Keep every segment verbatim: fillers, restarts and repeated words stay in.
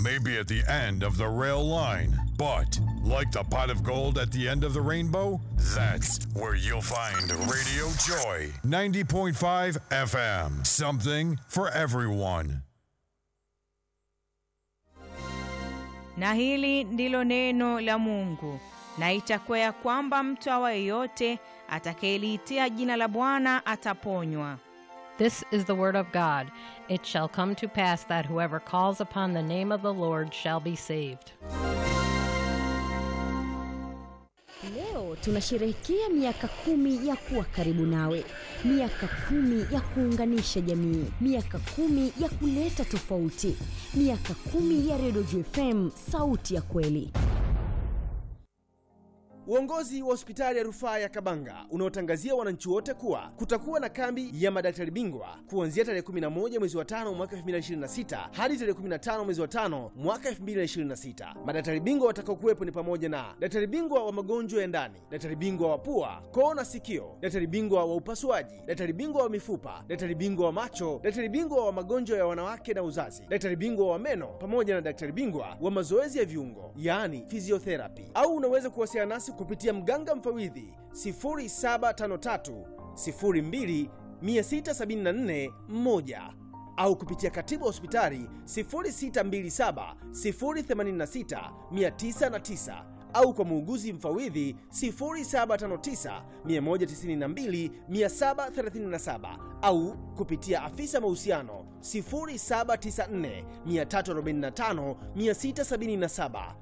may be at the end of the rail line, but like the pot of gold at the end of the rainbow, that's where you'll find Radio Joy ninety point five F M. Something for everyone. Na hili ndilo neno la Mungu, na itakuwa ya kwamba mtu awaye yote atakayeliitia jina la Bwana ataponywa. This is the word of God. It shall come to pass that whoever calls upon the name of the Lord shall be saved. Leo tunasherehekea miaka kumi ya kuwa karibu nawe. Miaka kumi ya kuunganisha jamii. Miaka kumi ya kuleta tofauti. Miaka kumi ya Radio Joy F M, sauti ya kweli. Uongozi wa hospitali ya rufaa ya Kabanga unaotangazia wananchi wote kuwa kutakuwa na kambi ya madaktari bingwa kuanzia tarehe kumi na moja mwezi wa tano mwaka elfu mbili ishirini na sita hadi tarehe kumi na tano mwezi wa tano mwaka elfu mbili ishirini na sita. Madaktari bingwa watakao kuwepo ni pamoja na daktari bingwa wa magonjwa ya ndani, daktari bingwa wa pua, koo na sikio, daktari bingwa wa upasuaji, daktari bingwa wa mifupa, daktari bingwa wa macho, daktari bingwa wa magonjwa ya wanawake na uzazi, daktari bingwa wa meno pamoja na daktari bingwa wa mazoezi ya viungo, yaani physiotherapy. Au unaweza kuwasiliana nasi kupitia mganga mfawidhi sifuri saba tano tatu sifuri mbili sita saba nne moja au kupitia katibu hospitali sifuri sita mbili saba sifuri themanini sita tisa zero tisa au kwa muuguzi mfawidhi sifuri saba tano tisa moja tisa mbili saba three saba au kupitia afisa mahusiano sifuri saba tisa nne tatu arobaini na tano sita sabini saba.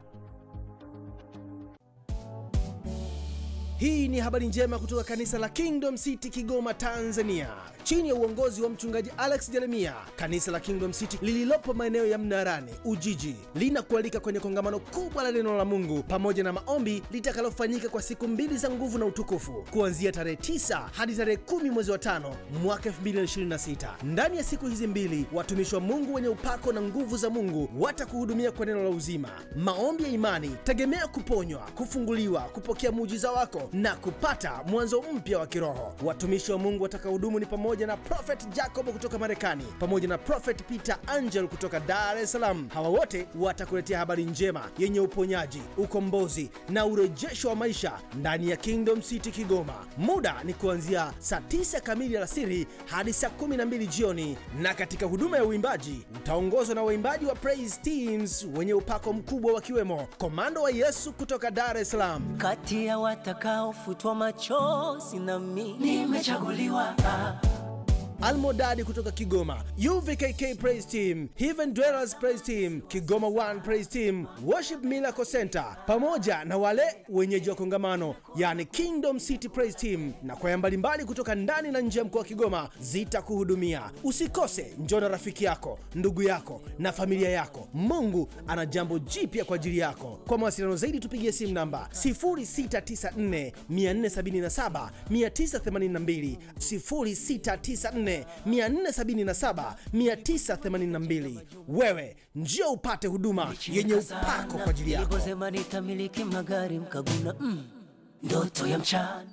Hii ni habari njema kutoka kanisa la Kingdom City Kigoma, Tanzania. Chini ya uongozi wa mchungaji Alex Jeremia, kanisa la Kingdom City lililopo maeneo ya Mnarani, Ujiji, linakualika kwenye kongamano kubwa la neno la Mungu pamoja na maombi litakalofanyika kwa siku mbili za nguvu na utukufu kuanzia tarehe tisa hadi tarehe kumi mwezi wa tano mwaka elfu mbili ishirini na sita. Ndani ya siku hizi mbili, watumishi wa Mungu wenye upako na nguvu za Mungu watakuhudumia kwa neno la uzima, maombi ya imani, tegemea kuponywa, kufunguliwa, kupokea muujiza wako na kupata mwanzo mpya wa kiroho. Watumishi wa Mungu watakaohudumu ni pamoja na Prophet Jacob kutoka Marekani pamoja na Prophet Peter Angel kutoka Dar es Salaam. Hawa wote watakuletea habari njema yenye uponyaji, ukombozi na urejesho wa maisha ndani ya Kingdom City Kigoma. Muda ni kuanzia saa tisa kamili alasiri hadi saa kumi na mbili jioni, na katika huduma ya uimbaji utaongozwa na waimbaji wa Praise Teams wenye upako mkubwa wakiwemo Komando wa Yesu kutoka Dar es Salaam. Kati ya watakaofutwa machozi na mimi nimechaguliwa. Almodadi kutoka Kigoma, U V K K Praise Team, Heaven Dwellers Praise Team, Kigoma One Praise Team, Worship Miracle Center, pamoja na wale wenyeji wa kongamano, yani Kingdom City Praise Team, na kwaya mbalimbali kutoka ndani na nje ya mkoa wa Kigoma zitakuhudumia. Usikose, njoo na rafiki yako, ndugu yako na familia yako. Mungu ana jambo jipya kwa ajili yako. Kwa mawasiliano zaidi tupigie simu namba sifuri sita tisa nne nne saba saba tisa themanini na mbili, sifuri sita tisa nne nne saba saba tisa themanini na mbili. Wewe njoo upate huduma yenye upako kwa ajili yako. Niliposema nitamiliki magari mkaguna mm, ndoto ya mchana.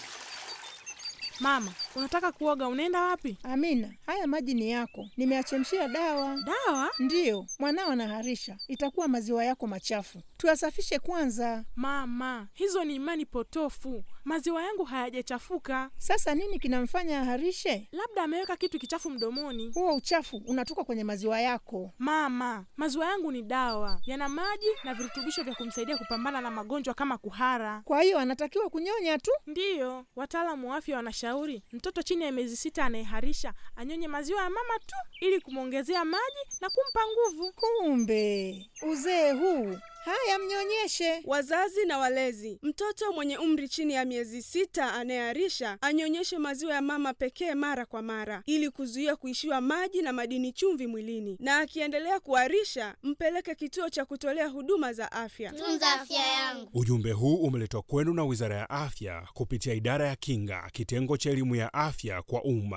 Mama, unataka kuoga, unaenda wapi? Amina, haya maji ni yako. Nimeachemshia dawa. Dawa? Ndiyo, mwanao anaharisha. Itakuwa maziwa yako machafu. Tuyasafishe kwanza. Mama, hizo ni imani potofu. Maziwa yangu hayajachafuka. Sasa nini kinamfanya aharishe? Labda ameweka kitu kichafu mdomoni. Huo uchafu unatoka kwenye maziwa yako. Mama, maziwa yangu ni dawa. Yana maji na virutubisho vya kumsaidia kupambana na magonjwa kama kuhara. Kwa hiyo anatakiwa kunyonya tu? Ndiyo, wataalamu wa afya wanashauri mtoto chini ya miezi sita anayeharisha anyonye maziwa ya mama tu ili kumwongezea maji na kumpa nguvu. Kumbe uzee huu! Haya, mnyonyeshe. Wazazi na walezi, mtoto mwenye umri chini ya miezi sita anayeharisha anyonyeshe maziwa ya mama pekee mara kwa mara ili kuzuia kuishiwa maji na madini chumvi mwilini, na akiendelea kuharisha mpeleke kituo cha kutolea huduma za afya. Tunza afya yangu. Ujumbe huu umeletwa kwenu na Wizara ya Afya kupitia Idara ya Kinga, kitengo cha elimu ya afya kwa umma.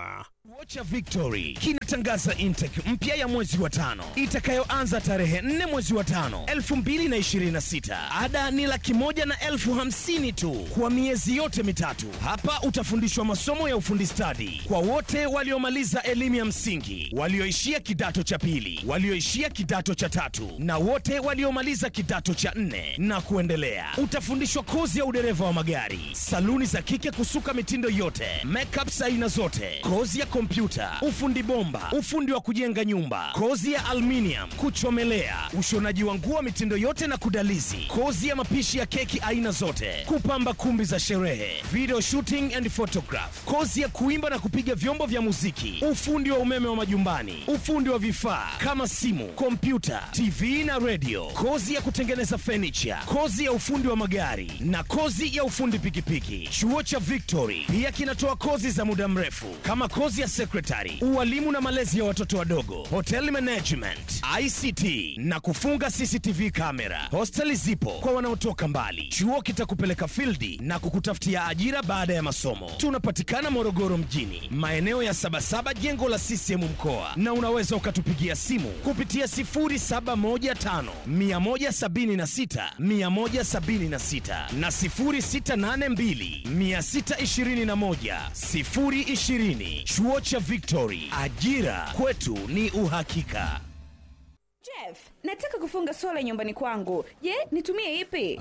Chuo cha Victory kinatangaza intake mpya ya mwezi wa tano itakayoanza tarehe nne mwezi wa tano elfu mbili na ishirini na sita. Ada ni laki moja na elfu hamsini tu kwa miezi yote mitatu. Hapa utafundishwa masomo ya ufundi stadi kwa wote waliomaliza elimu ya msingi, walioishia kidato cha pili, walioishia kidato cha tatu na wote waliomaliza kidato cha nne na kuendelea. Utafundishwa kozi ya udereva wa magari, saluni za kike kusuka mitindo yote, makeup aina zote, kozi ya kompyuta, ufundi bomba, ufundi wa kujenga nyumba, kozi ya aluminium, kuchomelea, ushonaji wa nguo mitindo yote na kudalizi, kozi ya mapishi ya keki aina zote, kupamba kumbi za sherehe, video shooting and photograph, kozi ya kuimba na kupiga vyombo vya muziki, ufundi wa umeme wa majumbani, ufundi wa vifaa kama simu, kompyuta, T V na radio, kozi ya kutengeneza furniture, kozi ya ufundi wa magari na kozi ya ufundi pikipiki. Chuo cha Victory pia kinatoa kozi za muda mrefu kama kozi ya secretary, ualimu na malezi ya watoto wadogo, hotel management, I C T na kufunga C C T V kamera. Hosteli zipo kwa wanaotoka mbali. Chuo kitakupeleka fieldi na kukutafutia ajira baada ya masomo. Tunapatikana Morogoro mjini, maeneo ya Sabasaba, jengo la C C M mkoa, na unaweza ukatupigia simu kupitia sifuri saba moja tano mia moja sabini na sita mia moja sabini na sita na sifuri sita nane mbili mia sita ishirini na moja sifuri ishirini. Chuo cha Victory, ajira kwetu ni uhakika. Jeff, nataka kufunga sola nyumbani kwangu. Je, nitumie ipi?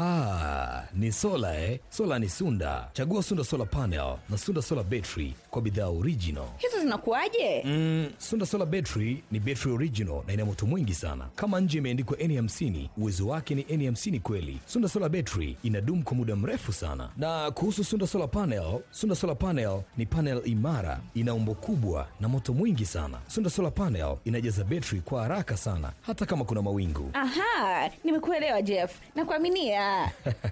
Ah, ni sola eh. Sola ni Sunda. Chagua Sunda Solar Panel na Sunda Solar Battery kwa bidhaa original. Hizo zinakuaje? Mm, Sunda Solar Battery ni battery original na ina moto mwingi sana. Kama nje imeandikwa N hamsini, uwezo wake ni N hamsini kweli. Sunda Solar Battery inadumu kwa muda mrefu sana. Na kuhusu Sunda Solar Panel, Sunda Solar Panel ni panel imara, ina umbo kubwa na moto mwingi sana. Sunda Solar Panel inajaza battery kwa haraka sana hata kama kuna mawingu. Aha, nimekuelewa Jeff. Nakuaminia.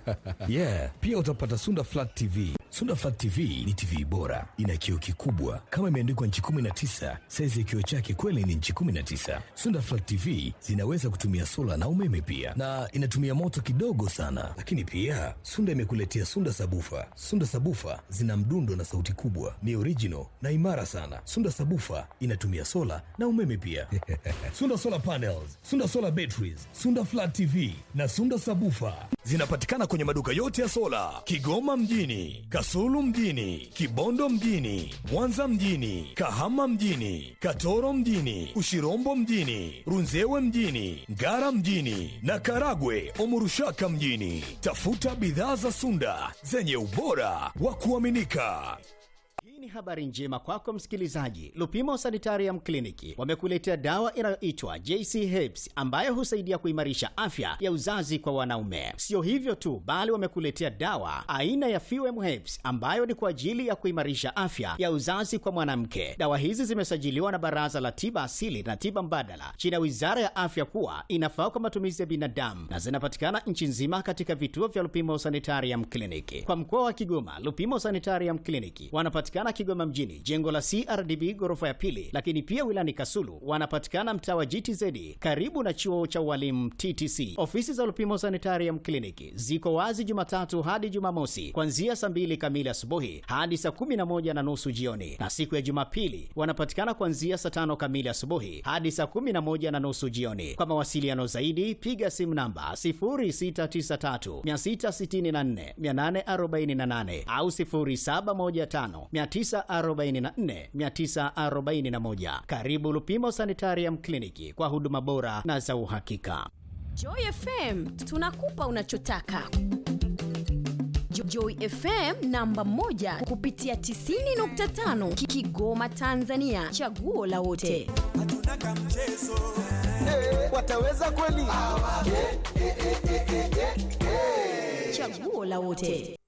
Yeah, pia utapata Sunda Flat T V. Sunda Flat T V ni T V bora, ina kioo kikubwa kama imeandikwa nchi kumi na tisa. Size ya kioo chake kweli ni nchi kumi na tisa. Sunda Flat T V zinaweza kutumia sola na umeme pia, na inatumia moto kidogo sana. Lakini pia Sunda imekuletea Sunda Sabufa. Sunda Sabufa zina mdundo na sauti kubwa, ni original na imara sana. Sunda Sabufa inatumia sola na umeme pia. Sunda Solar Panels, Sunda Solar Batteries, Sunda Flat T V na Sunda Sabufa zinapatikana kwenye maduka yote ya sola Kigoma mjini, Kasulu mjini, Kibondo mjini, Mwanza mjini, Kahama mjini, Katoro mjini, Ushirombo mjini, Runzewe mjini, Ngara mjini na Karagwe Omurushaka mjini. Tafuta bidhaa za Sunda zenye ubora wa kuaminika. Ni habari njema kwako msikilizaji. Lupimo Sanitarium Clinic wamekuletea dawa inayoitwa J C Herbs ambayo husaidia kuimarisha afya ya uzazi kwa wanaume. Sio hivyo tu, bali wamekuletea dawa aina ya Fuem Herbs ambayo ni kwa ajili ya kuimarisha afya ya uzazi kwa mwanamke. Dawa hizi zimesajiliwa na Baraza la Tiba Asili na Tiba Mbadala chini ya Wizara ya Afya kuwa inafaa kwa matumizi ya binadamu na zinapatikana nchi nzima katika vituo vya Lupimo Sanitarium Clinic. Kwa mkoa wa Kigoma, Lupimo Sanitarium Clinic wanapatikana Kigoma mjini, jengo la C R D B ghorofa ya pili, lakini pia wilani Kasulu wanapatikana mtaa wa G T Z karibu na chuo cha ualimu T T C. Ofisi za Lupimo Sanitarium Clinic ziko wazi Jumatatu hadi Jumamosi kuanzia saa mbili kamili asubuhi hadi saa kumi na moja na nusu jioni, na siku ya Jumapili wanapatikana kuanzia saa tano kamili asubuhi hadi saa kumi na moja na nusu jioni. Kwa mawasiliano zaidi piga simu namba sifuri sita tisa tatu sita sita nne nane arobaini na nane au sifuri saba moja tano tisa arobaini na nne tisa arobaini na moja. Karibu Lupimo Sanitarium Clinic kwa huduma bora na za uhakika. Joy F M, tunakupa unachotaka. Joy F M namba moja kupitia tisini nukta tano Kigoma Tanzania, chaguo la wote. Hatuna kama mchezo. Hey, wataweza kweli? Chaguo la wote.